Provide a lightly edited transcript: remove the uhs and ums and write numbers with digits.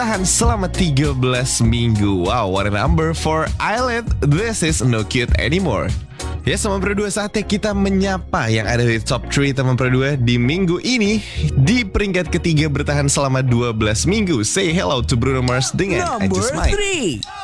Tahan selama 13 minggu. Wow, what a number for Island. This is no cute anymore. Ya, teman Pro 2, saatnya kita menyapa yang ada di top 3 teman Pro 2 di minggu ini. Di peringkat ketiga bertahan selama 12 minggu. Say hello to Bruno Mars dengan I Number Just Might. 3.